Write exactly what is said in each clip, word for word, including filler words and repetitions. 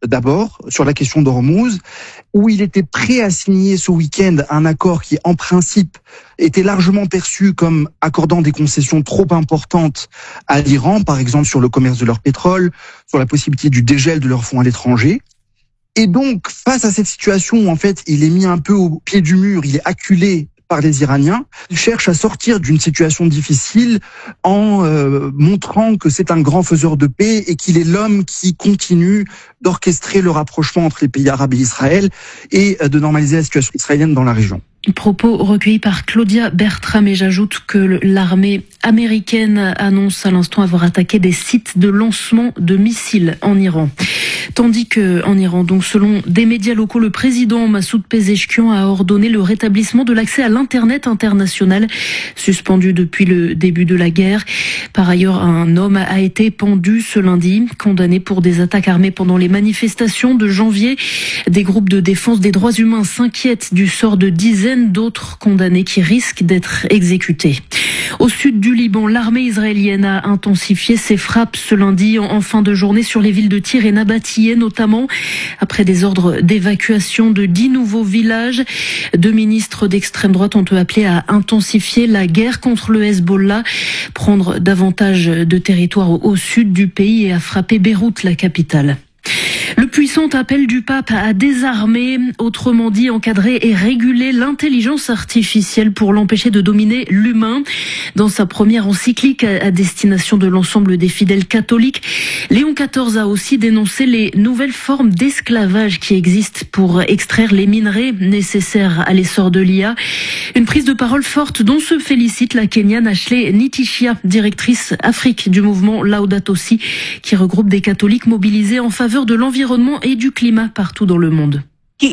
d'abord, sur la question d'Ormuz, où il était prêt à signer ce week-end un accord qui, en principe, était largement perçu comme accordant des concessions trop importantes à l'Iran, par exemple sur le commerce de leur pétrole, sur la possibilité du dégel de leurs fonds à l'étranger. Et donc, face à cette situation où, en fait, il est mis un peu au pied du mur, il est acculé par les Iraniens, il cherche à sortir d'une situation difficile en euh, montrant que c'est un grand faiseur de paix et qu'il est l'homme qui continue d'orchestrer le rapprochement entre les pays arabes et Israël et euh, de normaliser la situation israélienne dans la région. Propos recueillis par Claudia Bertram, et j'ajoute que l'armée américaine annonce à l'instant avoir attaqué des sites de lancement de missiles en Iran. Tandis que en Iran, donc selon des médias locaux, le président Massoud Pezeshkian a ordonné le rétablissement de l'accès à l'internet international, suspendu depuis le début de la guerre. Par ailleurs, un homme a été pendu ce lundi, condamné pour des attaques armées pendant les manifestations de janvier. Des groupes de défense des droits humains s'inquiètent du sort de dizaines d'autres condamnés qui risquent d'être exécutés. Au sud du Liban, l'armée israélienne a intensifié ses frappes ce lundi en fin de journée sur les villes de Tyr et Nabatiyeh, notamment après des ordres d'évacuation de dix nouveaux villages. Deux ministres d'extrême droite ont appelé à intensifier la guerre contre le Hezbollah, prendre davantage de territoire au sud du pays et à frapper Beyrouth, la capitale. Le puissant appel du pape à désarmer, autrement dit encadrer et réguler l'intelligence artificielle pour l'empêcher de dominer l'humain. Dans sa première encyclique à destination de l'ensemble des fidèles catholiques, Léon quatorze a aussi dénoncé les nouvelles formes d'esclavage qui existent pour extraire les minerais nécessaires à l'essor de l'I A. Une prise de parole forte dont se félicite la Kenyane Ashley Nitishia, directrice Afrique du mouvement Laudato Si, qui regroupe des catholiques mobilisés en faveur de l'environnement et du climat partout dans le monde. Il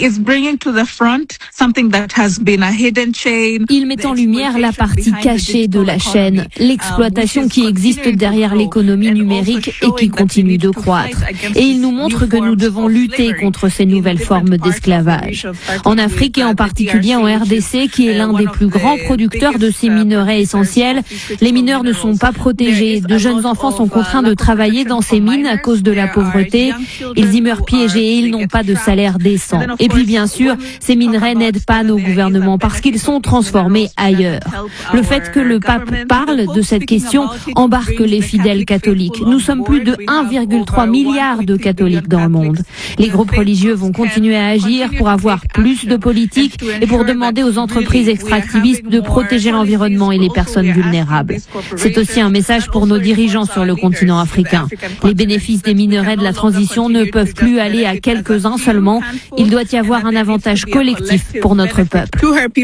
met en lumière la partie cachée de la chaîne, l'exploitation qui existe derrière l'économie numérique et qui continue de croître. Et il nous montre que nous devons lutter contre ces nouvelles formes d'esclavage. En Afrique et en particulier en R D C, qui est l'un des plus grands producteurs de ces minerais essentiels, les mineurs ne sont pas protégés. De jeunes enfants sont contraints de travailler dans ces mines à cause de la pauvreté. Ils y meurent piégés et ils n'ont pas de salaire décent. Et puis bien sûr, ces minerais n'aident pas nos gouvernements parce qu'ils sont transformés ailleurs. Le fait que le pape parle de cette question embarque les fidèles catholiques. Nous sommes plus de un virgule trois milliard de catholiques dans le monde. Les groupes religieux vont continuer à agir pour avoir plus de politique et pour demander aux entreprises extractivistes de protéger l'environnement et les personnes vulnérables. C'est aussi un message pour nos dirigeants sur le continent africain. Les bénéfices des minerais de la transition ne peuvent plus aller à quelques-uns seulement. Il doit y avoir un avantage collectif pour notre peuple.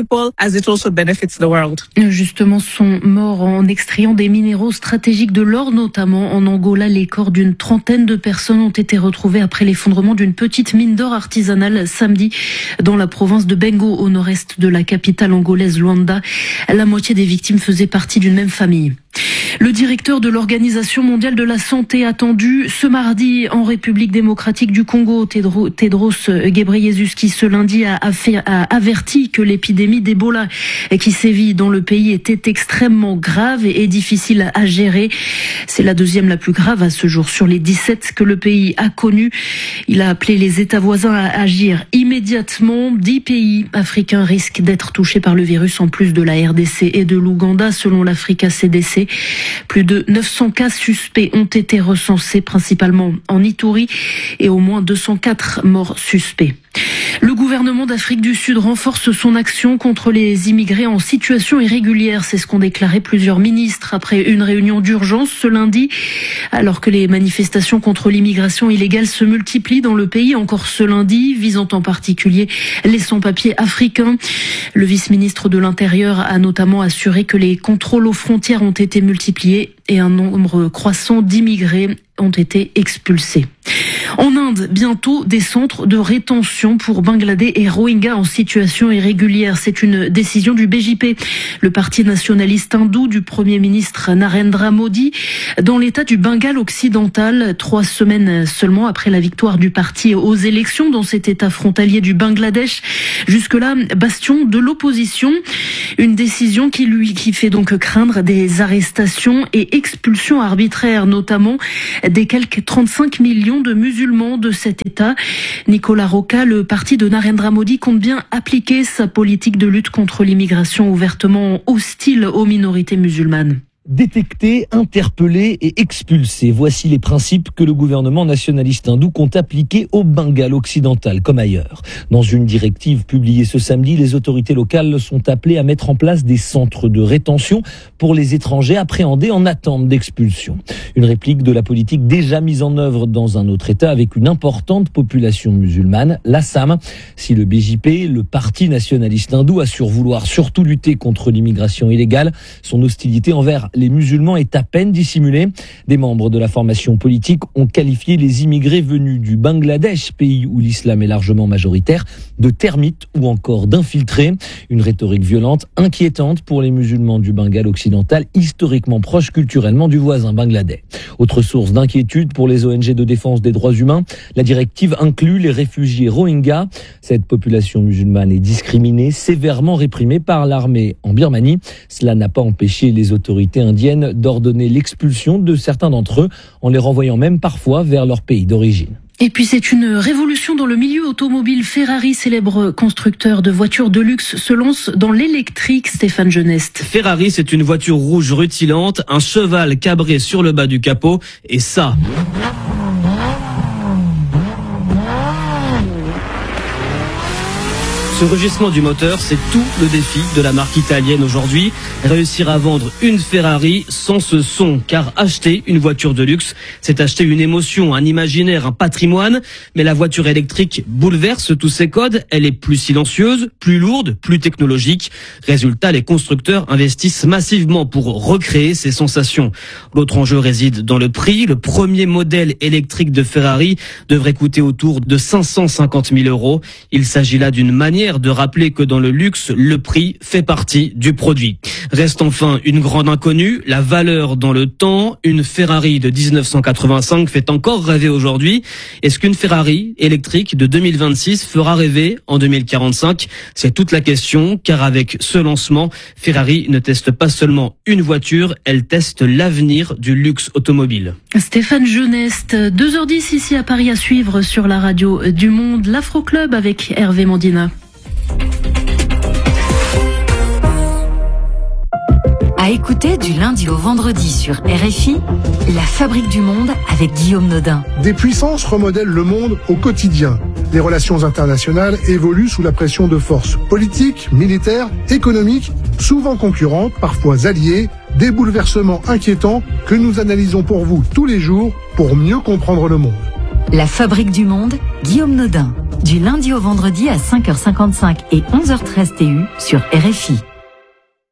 Justement, sont morts en extrayant des minéraux stratégiques de l'or, notamment en Angola. Les corps d'une trentaine de personnes ont été retrouvés après l'effondrement d'une petite mine d'or artisanale samedi dans la province de Bengo, au nord-est de la capitale angolaise Luanda. La moitié des victimes faisaient partie d'une même famille. Le directeur de l'Organisation mondiale de la santé attendu ce mardi en République démocratique du Congo, Tedros Ghebreyesus, qui ce lundi a, a averti que l'épidémie d'Ebola qui sévit dans le pays était extrêmement grave et difficile à gérer. C'est la deuxième la plus grave à ce jour sur les dix-sept que le pays a connu. Il a appelé les États voisins à agir immédiatement. Dix pays africains risquent d'être touchés par le virus en plus de la R D C et de l'Ouganda, selon l'Africa C D C. Plus de neuf cents cas suspects ont été recensés, principalement en Ituri, et au moins deux cent quatre morts suspects. Le gouvernement d'Afrique du Sud renforce son action contre les immigrés en situation irrégulière. C'est ce qu'ont déclaré plusieurs ministres après une réunion d'urgence ce lundi. Alors que les manifestations contre l'immigration illégale se multiplient dans le pays, encore ce lundi, visant en particulier les sans-papiers africains. Le vice-ministre de l'Intérieur a notamment assuré que les contrôles aux frontières ont été multipliés et un nombre croissant d'immigrés ont été expulsés. En Inde, bientôt des centres de rétention pour Bangladais et Rohingyas en situation irrégulière. C'est une décision du B J P, le parti nationaliste hindou du Premier ministre Narendra Modi, dans l'état du Bengale occidental, trois semaines seulement après la victoire du parti aux élections dans cet état frontalier du Bangladesh, jusque-là bastion de l'opposition. Une décision qui lui qui fait donc craindre des arrestations et expulsions arbitraires, notamment des quelques trente-cinq millions de musulmans de cet État. Nicolas Roca, le parti de Narendra Modi, compte bien appliquer sa politique de lutte contre l'immigration ouvertement hostile aux minorités musulmanes. Détecter, interpeller et expulser. Voici les principes que le gouvernement nationaliste hindou compte appliquer au Bengale occidental comme ailleurs. Dans une directive publiée ce samedi, les autorités locales sont appelées à mettre en place des centres de rétention pour les étrangers appréhendés en attente d'expulsion. Une réplique de la politique déjà mise en œuvre dans un autre État avec une importante population musulmane, l'Assam. Si le B J P, le parti nationaliste hindou, assure vouloir surtout lutter contre l'immigration illégale, son hostilité envers les musulmans est à peine dissimulée. Des membres de la formation politique ont qualifié les immigrés venus du Bangladesh, pays où l'islam est largement majoritaire, de termites ou encore d'infiltrés. Une rhétorique violente, inquiétante pour les musulmans du Bengale occidental, historiquement proches culturellement du voisin Bangladesh. Autre source d'inquiétude pour les O N G de défense des droits humains, la directive inclut les réfugiés Rohingyas. Cette population musulmane est discriminée, sévèrement réprimée par l'armée en Birmanie. Cela n'a pas empêché les autorités indiennes d'ordonner l'expulsion de certains d'entre eux, en les renvoyant même parfois vers leur pays d'origine. Et puis c'est une révolution dans le milieu automobile. Ferrari, célèbre constructeur de voitures de luxe, se lance dans l'électrique. Stéphane Genest. Ferrari, c'est une voiture rouge rutilante, un cheval cabré sur le bas du capot, et ça... Ce rugissement du moteur, c'est tout le défi de la marque italienne aujourd'hui. Réussir à vendre une Ferrari sans ce son, car acheter une voiture de luxe, c'est acheter une émotion, un imaginaire, un patrimoine. Mais la voiture électrique bouleverse tous ces codes. Elle est plus silencieuse, plus lourde, plus technologique. Résultat, les constructeurs investissent massivement pour recréer ces sensations. L'autre enjeu réside dans le prix. Le premier modèle électrique de Ferrari devrait coûter autour de cinq cent cinquante mille euros. Il s'agit là d'une manière de rappeler que dans le luxe, le prix fait partie du produit. Reste enfin une grande inconnue, la valeur dans le temps. Une Ferrari de dix-neuf cent quatre-vingt-cinq fait encore rêver aujourd'hui. Est-ce qu'une Ferrari électrique de deux mille vingt-six fera rêver en deux mille quarante-cinq? C'est toute la question, car avec ce lancement, Ferrari ne teste pas seulement une voiture, elle teste l'avenir du luxe automobile. Stéphane Genest, deux heures dix ici à Paris à suivre sur la radio du Monde, l'Afro Club avec Hervé Mandina. À écouter du lundi au vendredi sur R F I, La Fabrique du Monde avec Guillaume Nodin. Des puissances remodèlent le monde au quotidien. Les relations internationales évoluent sous la pression de forces politiques, militaires, économiques, souvent concurrentes, parfois alliées, des bouleversements inquiétants que nous analysons pour vous tous les jours pour mieux comprendre le monde. La Fabrique du Monde, Guillaume Nodin. Du lundi au vendredi à cinq heures cinquante-cinq et onze heures treize T U sur R F I.